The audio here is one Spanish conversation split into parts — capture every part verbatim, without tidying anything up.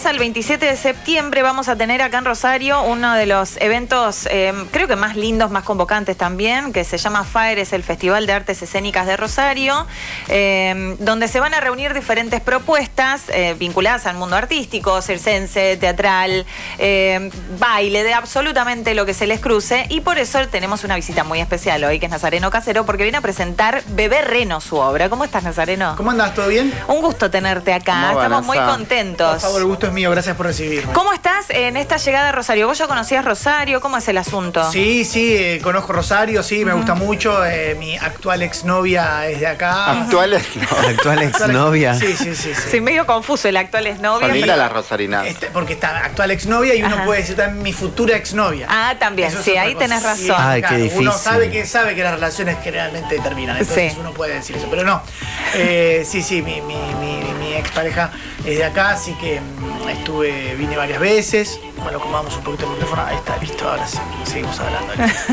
al veintisiete de septiembre vamos a tener acá en Rosario uno de los eventos, eh, creo que más lindos, más convocantes también, que se llama FAER, es el Festival de Artes Escénicas de Rosario, eh, donde se van a reunir diferentes propuestas eh, vinculadas al mundo artístico, circense, teatral, eh, baile, de absolutamente lo que se les cruce, y por eso tenemos una visita muy especial hoy, que es Nazareno Casero, porque viene a presentar Bebé Reno, su obra. ¿Cómo estás, Nazareno? ¿Cómo andás? ¿Todo bien? Un gusto tenerte acá, estamos muy contentos. Por favor, el gusto es mío, gracias por recibirme. ¿Cómo estás en esta llegada a Rosario? ¿Vos ya conocías Rosario? ¿Cómo es el asunto? Sí, sí, eh, conozco Rosario, sí, me uh-huh. gusta mucho. Eh, mi actual exnovia es de acá. ¿Actual exnovia? ¿Actual exnovia? Sí, sí, sí. Sí, sí medio confuso el actual exnovia. Familia pero... la rosarina. Este, porque está actual exnovia y uno Ajá. puede decir también mi futura exnovia. Ah, también, Eso sí, ahí cosa. tenés razón. Ay, claro, qué difícil. Uno sabe que, sabe que las relaciones generalmente terminan, entonces sí. uno puede decir eso, pero no. Eh, sí, sí, mi, mi, mi, mi expareja es de acá, así que mmm, estuve, vine varias veces. Bueno, comamos un poquito el teléfono, ahí está, listo, ahora sí, seguimos hablando.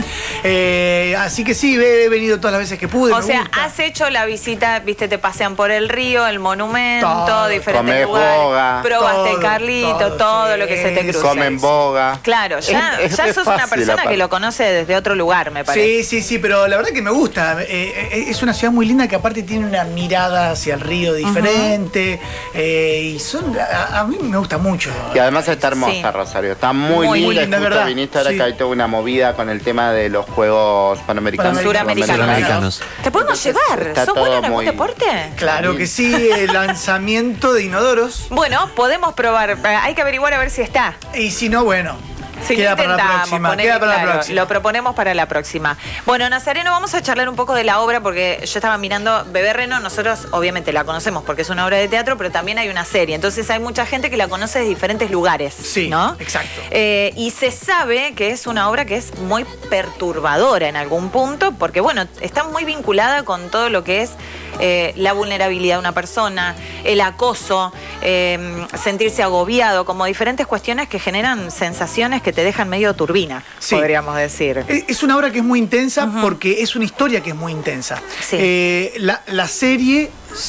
eh, así que sí, he venido todas las veces que pude. O me sea, gusta. has hecho la visita, viste, te pasean por el río, el monumento, todo, diferentes lugares, boga, probaste todo, el Carlito, todo, todo, todo lo que se te cruce. Comen boga. Claro, ya, es, ya es sos fácil, una persona aparte. que lo conoce desde otro lugar, me parece. Sí, sí, sí, pero la verdad que me gusta. Eh, es una ciudad muy linda que aparte tiene una mirada hacia el río diferente. Uh-huh. eh, y son, a, a mí me gusta mucho. Y además está hermosa, sí. Rosario. Está muy, muy linda. linda verdad. Viniste ahora sí. que hay toda una movida con el tema de los Juegos Panamericanos. Suramericanos. Suramericanos. ¿Te podemos llevar? Está ¿Sos bueno en algún muy... deporte? Claro que sí, el lanzamiento de inodoros. Bueno, podemos probar. Hay que averiguar a ver si está. Y si no, bueno. Sí, queda para la próxima, poner, queda para claro, la próxima. Lo proponemos para la próxima. Bueno, Nazareno, vamos a charlar un poco de la obra, porque yo estaba mirando Bebé Reno, nosotros obviamente la conocemos porque es una obra de teatro, pero también hay una serie, entonces hay mucha gente que la conoce de diferentes lugares. Sí, ¿no? exacto. Eh, y se sabe que es una obra que es muy perturbadora en algún punto, porque bueno, está muy vinculada con todo lo que es eh, la vulnerabilidad de una persona, el acoso, eh, sentirse agobiado, como diferentes cuestiones que generan sensaciones que te dejan medio turbina, sí. podríamos decir. Es una obra que es muy intensa uh-huh. porque es una historia que es muy intensa. Sí. Eh, la, la serie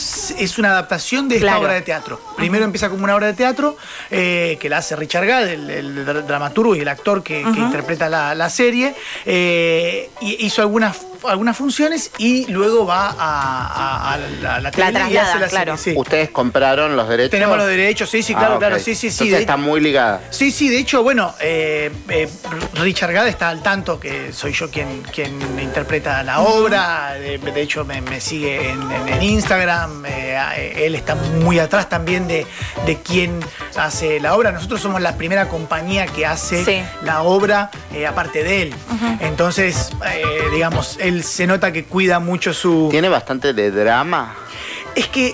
es una adaptación de esta claro. obra de teatro. Primero uh-huh. empieza como una obra de teatro eh, que la hace Richard Gad, el, el dramaturgo y el actor que, uh-huh. que interpreta la, la serie. Eh, y hizo algunas algunas funciones y luego va a, a, a la, a la tele la y hace la claro. serie. Sí. ¿Ustedes compraron los derechos? Tenemos los derechos, sí, sí, claro, ah, okay. claro, sí, sí, sí. Entonces está muy ligada. Sí, sí, de hecho, bueno, eh, eh, Richard Gad está al tanto que soy yo quien, quien interpreta la obra, de, de hecho me, me sigue en, en, en Instagram, eh, él está muy atrás también de, de quién hace la obra. Nosotros somos la primera compañía que hace sí. la obra eh, aparte de él. Uh-huh. Entonces, eh, digamos, él se nota que cuida mucho su... ¿Tiene bastante de drama? Es que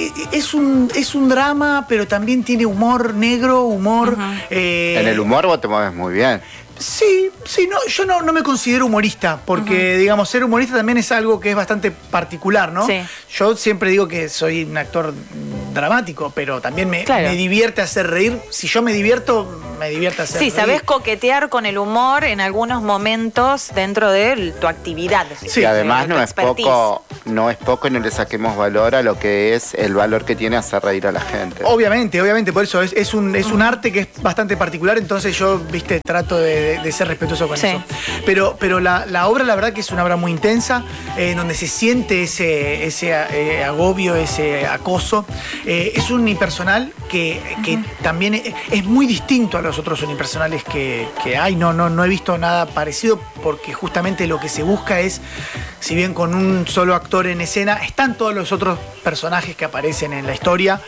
es un, es un drama, pero también tiene humor negro, humor... Uh-huh. eh... En el humor vos te mueves muy bien. Sí, sí, no, yo no, no me considero humorista, porque, uh-huh. digamos, ser humorista también es algo que es bastante particular, ¿no? Sí. Yo siempre digo que soy un actor dramático, pero también me, claro. me divierte hacer reír. Si yo me divierto, me divierte hacer sí, reír. Sí, sabés coquetear con el humor en algunos momentos dentro de tu actividad. Sí, y además no es poco, no es poco y no le saquemos valor a lo que es el valor que tiene hacer reír a la gente. Obviamente, obviamente, por eso es, es, un, es un arte que es bastante particular, entonces yo, viste, trato de... De, de ser respetuoso con sí. eso. Pero, pero la, la obra, la verdad que es una obra muy intensa, eh, donde se siente ese, ese eh, agobio, ese acoso. Eh, es un unipersonal que, que uh-huh. también es, es muy distinto a los otros unipersonales que, que hay. No, no, no he visto nada parecido, porque justamente lo que se busca es, si bien con un solo actor en escena, están todos los otros personajes que aparecen en la historia.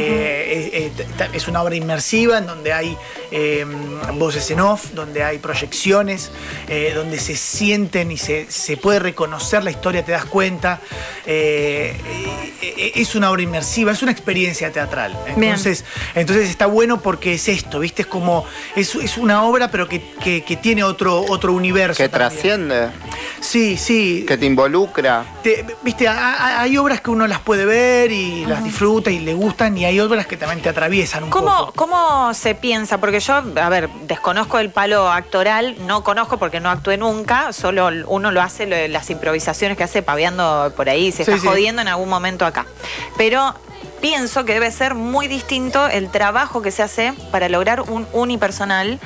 Eh, uh-huh. es, es una obra inmersiva en donde hay eh, voces en off, donde hay proyecciones, eh, donde se sienten y se, se puede reconocer la historia, te das cuenta. Eh, eh, es una obra inmersiva, es una experiencia teatral. Entonces, entonces está bueno porque es esto, ¿viste? Es como, es, es una obra pero que, que, que tiene otro, otro universo. Que también. trasciende. Sí, sí. Que te involucra. Te, Viste, hay obras que uno las puede ver y uh-huh. las disfruta y le gustan, y hay obras que también te atraviesan un ¿Cómo, poco. ¿Cómo se piensa? Porque yo, a ver, desconozco el palo actoral, no conozco porque no actué nunca, solo uno lo hace, lo, las improvisaciones que hace paveando por ahí, se está sí, jodiendo sí. en algún momento acá. Pero pienso que debe ser muy distinto el trabajo que se hace para lograr un unipersonal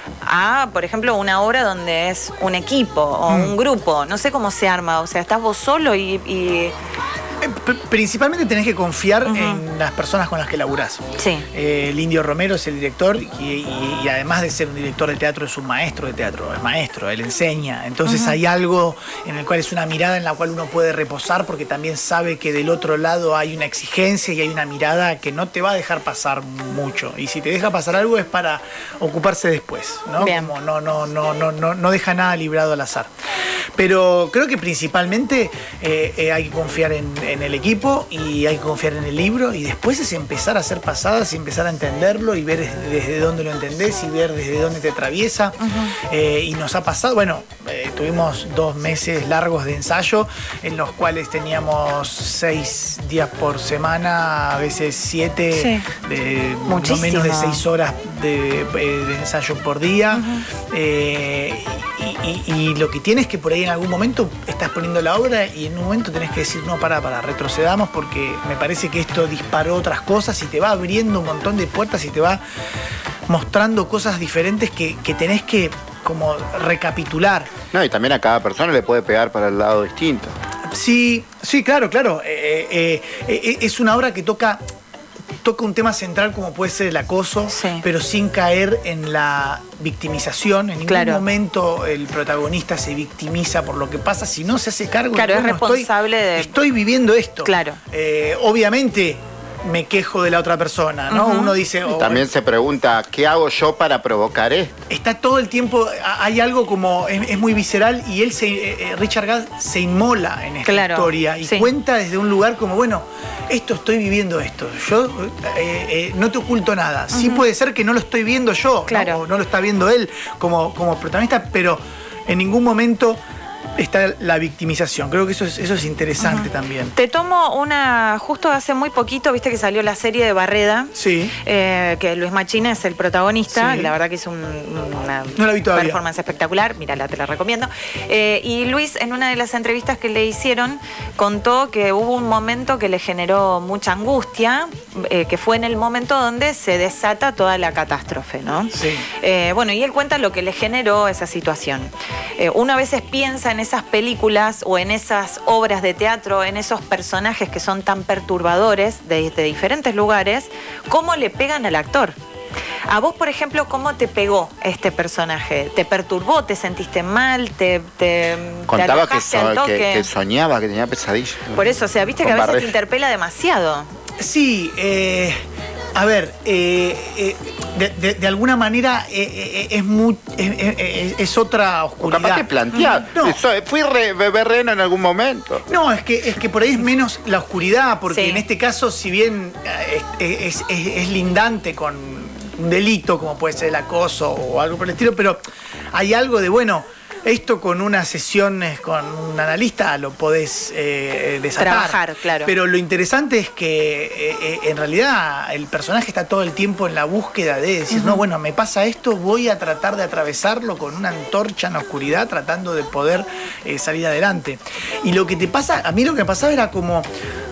a, por ejemplo, una obra donde es un equipo o mm. un grupo. No sé cómo se arma, o sea, estás vos solo y... y... Principalmente tenés que confiar uh-huh. en las personas con las que laburás. Sí. Eh, el Indio Romero es el director y, y, y además de ser un director de teatro es un maestro de teatro, es maestro, él enseña. Entonces uh-huh. hay algo en el cual es una mirada en la cual uno puede reposar porque también sabe que del otro lado hay una exigencia y hay una mirada que no te va a dejar pasar mucho. Y si te deja pasar algo es para ocuparse después, ¿no? Bien. Como no, no, no, no, no, no deja nada librado al azar. Pero creo que principalmente eh, eh, hay que confiar en, en el equipo y hay que confiar en el libro y después es empezar a hacer pasadas y empezar a entenderlo y ver desde dónde lo entendés y ver desde dónde te atraviesa. Uh-huh. eh, y nos ha pasado, bueno, eh, tuvimos dos meses largos de ensayo en los cuales teníamos seis días por semana, a veces siete, sí. de, no menos de seis horas de, de ensayo por día. Uh-huh. eh, y, y, y lo que tienes que por ahí en algún momento estás poniendo la obra y en un momento tenés que decir, no, para, para, retrocedamos porque me parece que esto disparó otras cosas y te va abriendo un montón de puertas y te va mostrando cosas diferentes que, que tenés que como recapitular. No, y también a cada persona le puede pegar para el lado distinto. Sí, sí, claro, claro. Eh, eh, eh, es una obra que toca... toca un tema central como puede ser el acoso, sí. pero sin caer en la victimización. En ningún claro. momento el protagonista se victimiza por lo que pasa, si no se hace cargo. Claro, de, es bueno, responsable estoy, de... Estoy viviendo esto. Claro. Eh, obviamente me quejo de la otra persona, ¿no? Uh-huh. Uno dice... Oh, también bueno, se pregunta, ¿qué hago yo para provocar esto? Está todo el tiempo, hay algo como, es, es muy visceral y él, se, eh, Richard Gad, se inmola en esta claro, historia y sí. cuenta desde un lugar como, bueno, esto estoy viviendo esto, yo eh, eh, no te oculto nada. Uh-huh. Sí puede ser que no lo estoy viendo yo, claro. ¿no? O no lo está viendo él como, como protagonista, pero en ningún momento está la victimización. Creo que eso es, eso es interesante uh-huh. también. Te tomo una... Justo hace muy poquito, viste que salió la serie de Barreda. Sí. Eh, que Luis Machina es el protagonista. Sí. La verdad que es un, una no la vi todavía. performance espectacular. Mírala, te la recomiendo. Eh, y Luis, en una de las entrevistas que le hicieron, contó que hubo un momento que le generó mucha angustia, eh, que fue en el momento donde se desata toda la catástrofe, ¿no? Sí. Eh, bueno, y él cuenta lo que le generó esa situación. Eh, uno a veces piensa en esas películas o en esas obras de teatro, en esos personajes que son tan perturbadores de, de diferentes lugares, cómo le pegan al actor. A vos, por ejemplo, ¿cómo te pegó este personaje? ¿Te perturbó? ¿Te sentiste mal? ¿Te, te, Contaba te que, so, al toque? Que, que soñaba, que tenía pesadillas. Por eso, o sea, viste que a veces te interpela demasiado. Sí, eh... A ver, eh, eh, de, de, de alguna manera eh, eh, es, muy, es, es, es otra oscuridad. O capaz que plantear. No. Eso, fui re, berreno en algún momento. No, es que, es que por ahí es menos la oscuridad, porque sí. en este caso, si bien es, es, es, es lindante con un delito, como puede ser el acoso o algo por el estilo, pero hay algo de, bueno, esto con unas sesiones con un analista lo podés eh, desatar. Trabajar, claro. Pero lo interesante es que eh, en realidad el personaje está todo el tiempo en la búsqueda de decir, uh-huh. no, bueno, me pasa esto, voy a tratar de atravesarlo con una antorcha en la oscuridad tratando de poder eh, salir adelante. Y lo que te pasa, a mí lo que me pasaba era como...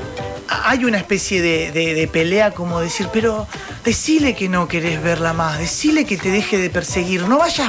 Hay una especie de, de, de pelea como decir, pero decile que no querés verla más, decile que te deje de perseguir, no vayas